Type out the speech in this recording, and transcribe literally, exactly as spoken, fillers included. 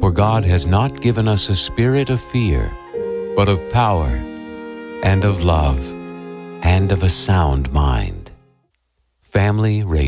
For God has not given us a spirit of fear, but of power, and of love, and of a sound mind. Family Radio.